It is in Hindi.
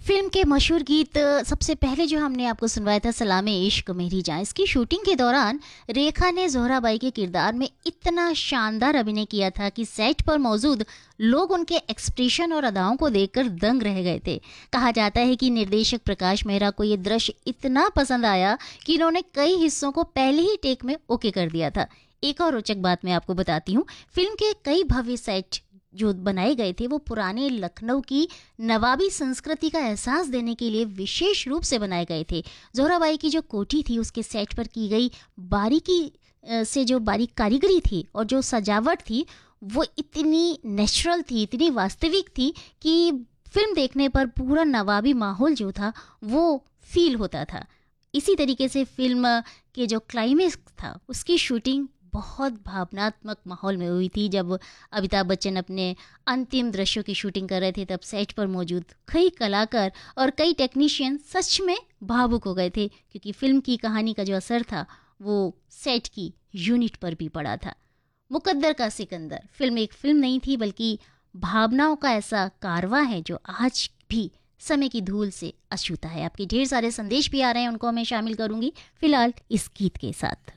फ़िल्म के मशहूर गीत सबसे पहले जो हमने आपको सुनवाया था सलामे इश्क मेरी जान। इसकी शूटिंग के दौरान रेखा ने ज़ोहराबाई के किरदार में इतना शानदार अभिनय किया था कि सेट पर मौजूद लोग उनके एक्सप्रेशन और अदाओं को देखकर दंग रह गए थे। कहा जाता है कि निर्देशक प्रकाश मेहरा को ये दृश्य इतना पसंद आया कि इन्होंने कई हिस्सों को पहले ही टेक में ओके कर दिया था। एक और रोचक बात मैं आपको बताती हूँ, फिल्म के कई भव्य सेट जो बनाए गए थे वो पुराने लखनऊ की नवाबी संस्कृति का एहसास देने के लिए विशेष रूप से बनाए गए थे। ज़ोहराबाई की जो कोठी थी उसके सेट पर की गई बारीकी से जो बारीक कारीगरी थी और जो सजावट थी वो इतनी नेचुरल थी, इतनी वास्तविक थी कि फिल्म देखने पर पूरा नवाबी माहौल जो था वो फील होता था। इसी तरीके से फिल्म के जो क्लाइमेक्स था उसकी शूटिंग बहुत भावनात्मक माहौल में हुई थी। जब अमिताभ बच्चन अपने अंतिम दृश्यों की शूटिंग कर रहे थे तब सेट पर मौजूद कई कलाकार और कई टेक्नीशियन सच में भावुक हो गए थे, क्योंकि फिल्म की कहानी का जो असर था वो सेट की यूनिट पर भी पड़ा था। मुकद्दर का सिकंदर फिल्म एक फिल्म नहीं थी बल्कि भावनाओं का ऐसा कारवां है जो आज भी समय की धूल से अछूता है। आपके ढेर सारे संदेश भी आ रहे हैं, उनको मैं शामिल करूंगी फिलहाल इस गीत के साथ।